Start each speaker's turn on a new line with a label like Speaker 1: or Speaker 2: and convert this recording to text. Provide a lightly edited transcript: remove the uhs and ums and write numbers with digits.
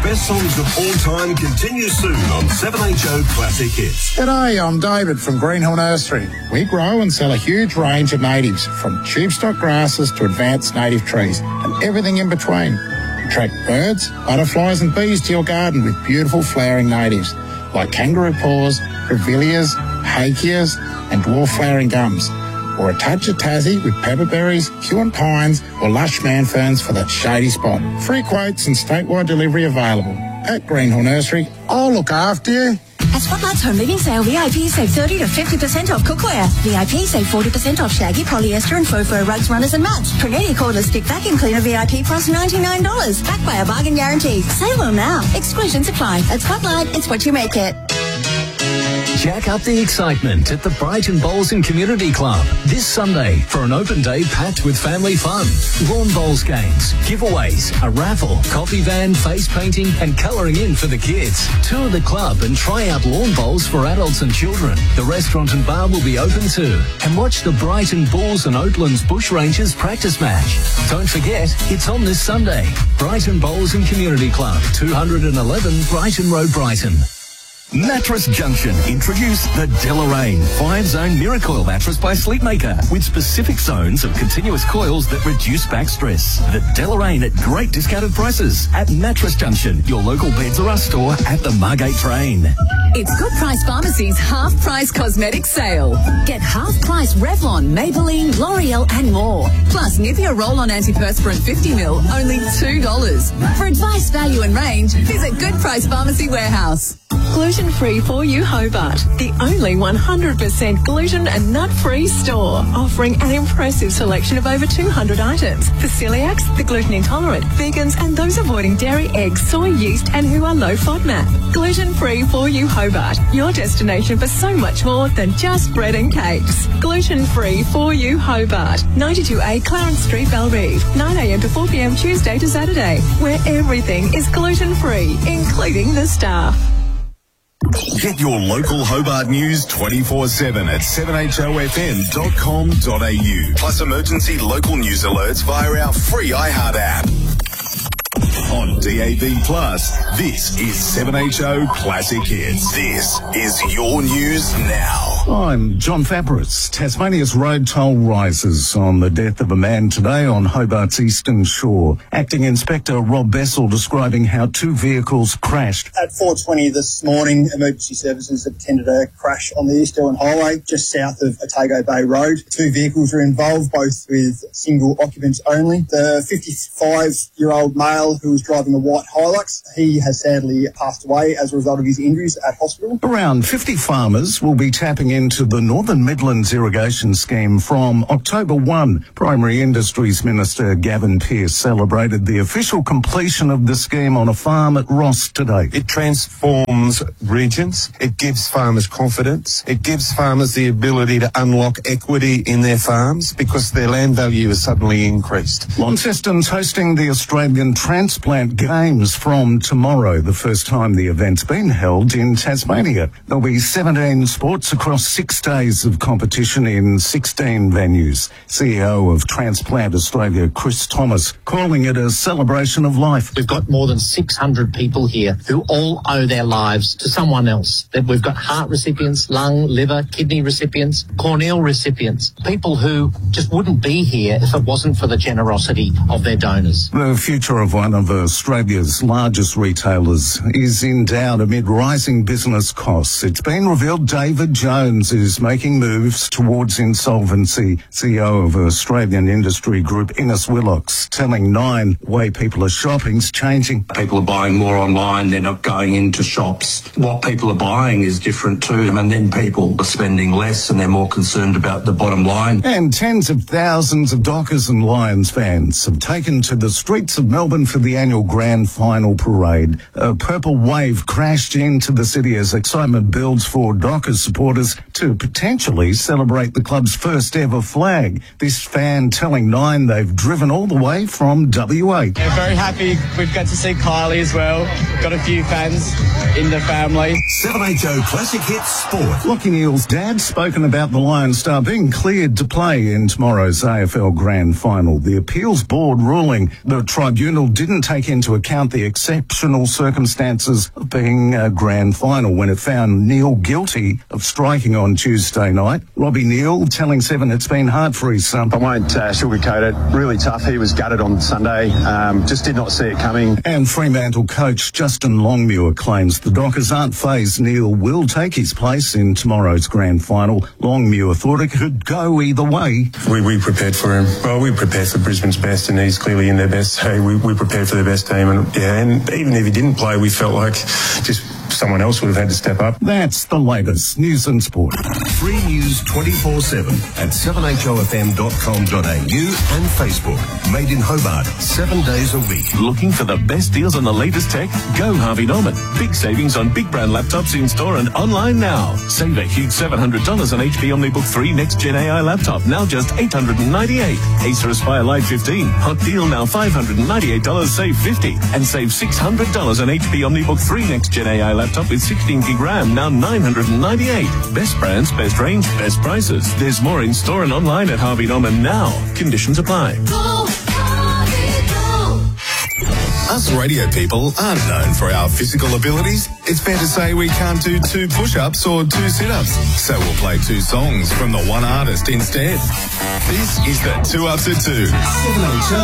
Speaker 1: best songs of all time continues soon on 7HO Classic Hits.
Speaker 2: G'day, I'm David from Greenhill Nursery. We grow and sell a huge range of natives, from tube stock grasses to advanced native trees and everything in between. Attract birds, butterflies and bees to your garden with beautiful flowering natives like kangaroo paws, grevilleas, hakeas and dwarf flowering gums. Or a touch of Tassie with pepperberries, Huon pines or lush man ferns for that shady spot. Free quotes and statewide delivery available. At Greenhill Nursery, I'll look after you.
Speaker 3: At Spotlight's Home Living Sale, VIP save 30 to 50% off cookware. VIP save 40% off shaggy, polyester and faux fur rugs, runners and mats. Trinity cordless stick vacuum cleaner VIP price $99. Backed by a bargain guarantee. Save well now. Exclusions apply. At Spotlight, it's what you make it.
Speaker 4: Jack up the excitement at the Brighton Bowls and Community Club this Sunday for an open day packed with family fun. Lawn bowls games, giveaways, a raffle, coffee van, face painting and colouring in for the kids. Tour the club and try out lawn bowls for adults and children. The restaurant and bar will be open too. And watch the Brighton Bulls and Oatlands Bushrangers practice match. Don't forget, it's on this Sunday. Brighton Bowls and Community Club, 211 Brighton Road, Brighton.
Speaker 5: Mattress Junction introduce the Deloraine 5-zone Miracoil mattress by Sleepmaker with specific zones of continuous coils that reduce back stress. The Deloraine at great discounted prices at Mattress Junction, your local Beds R Us store at the Margate train.
Speaker 6: It's Good Price Pharmacy's half-price cosmetic sale. Get half-price Revlon, Maybelline, L'Oreal and more. Plus Nivea Roll-On Antiperspirant 50ml, only $2. For advice, value and range, visit Good Price Pharmacy Warehouse.
Speaker 7: Gluten-free for you Hobart, the only 100% gluten and nut-free store, offering an impressive selection of over 200 items for celiacs, the gluten intolerant, vegans and those avoiding dairy, eggs, soy, yeast and who are low FODMAP. Gluten-free for you Hobart, your destination for so much more than just bread and cakes. Gluten-free for you Hobart, 92A Clarence Street, Bellerive, 9am to 4pm Tuesday to Saturday, where everything is gluten-free, including the staff.
Speaker 1: Get your local Hobart news 24/7 at 7HOFM.com.au. Plus emergency local news alerts via our free iHeart app. On DAB+, this is 7HO Classic Hits. This is your news now.
Speaker 2: I'm John Fabris. Tasmania's road toll rises on the death of a man today on Hobart's eastern shore. Acting Inspector Rob Bessel describing how two vehicles crashed.
Speaker 8: At 4:20 this morning, emergency services attended a crash on the East Elland Highway just south of Otago Bay Road. Two vehicles were involved, both with single occupants only. The 55-year-old male who was driving a white Hilux, he has sadly passed away as a result of his injuries at hospital.
Speaker 2: Around 50 farmers will be tapping into the Northern Midlands irrigation scheme from October 1. Primary Industries Minister Gavin Pearce celebrated the official completion of the scheme on a farm at Ross today.
Speaker 9: It transforms regions. It gives farmers confidence. It gives farmers the ability to unlock equity in their farms because their land value has suddenly increased.
Speaker 2: Launceston's hosting the Australian Transplant Games from tomorrow, the first time the event's been held in Tasmania. There'll be 17 sports across 6 days of competition in 16 venues. CEO of Transplant Australia, Chris Thomas, calling it a celebration of life.
Speaker 10: We've got more than 600 people here who all owe their lives to someone else. That we've got heart recipients, lung, liver, kidney recipients, corneal recipients, people who just wouldn't be here if it wasn't for the generosity of their donors.
Speaker 2: The future of one of Australia's largest retailers is in doubt amid rising business costs. It's been revealed David Jones is making moves towards insolvency. CEO of Australian industry group Innes Willox telling Nine the way people are shopping's changing.
Speaker 11: People are buying more online, they're not going into shops. What people are buying is different too, and then people are spending less and they're more concerned about the bottom line.
Speaker 2: And tens of thousands of Dockers and Lions fans have taken to the streets of Melbourne for the annual grand final parade. A purple wave crashed into the city as excitement builds for Dockers supporters
Speaker 12: to potentially celebrate the club's first ever flag. This fan telling Nine they've driven all the way from WA.
Speaker 13: We're very happy we've got to see Kylie as well. Got a few fans in the family.
Speaker 1: 7HO Classic Hits Sport.
Speaker 12: Lachie Neale's dad spoken about the Lion Star being cleared to play in tomorrow's AFL Grand Final. The appeals board ruling the tribunal didn't take into account the exceptional circumstances of being a grand final when it found Neale guilty of striking on Tuesday night. Robbie Neale telling Seven it's been hard for his son.
Speaker 14: I won't sugarcoat it. Really tough. He was gutted on Sunday. Just did not see it coming.
Speaker 12: And Fremantle coach Justin Longmuir claims the Dockers aren't fazed. Neale will take his place in tomorrow's grand final. Longmuir thought it could go either way.
Speaker 15: We prepared for him. Well, we prepared for Brisbane's best, and he's clearly in their best. Hey, we prepared for their best team, and even if he didn't play, we felt like just someone else would have had to step up.
Speaker 12: That's the latest news and sport.
Speaker 1: Free news 24/7 at 7hofm.com.au and Facebook. Made in Hobart, 7 days a week.
Speaker 5: Looking for the best deals on the latest tech? Go Harvey Norman. Big savings on big brand laptops in store and online now. Save a huge $700 on HP OmniBook 3 Next Gen AI laptop, now just $898. Acer Aspire Live 15. Hot deal now $598, save $50. And save $600 on HP OmniBook 3 Next Gen AI laptop with 16 gig RAM, now $998. Best brands, best range, best prices. There's more in store and online at Harvey Norman now. Conditions apply.
Speaker 1: Us radio people aren't known for our physical abilities. It's fair to say we can't do 2 push-ups or 2 sit-ups. So we'll play 2 songs from the one artist instead. This is the 2 Ups at 2. 7HO.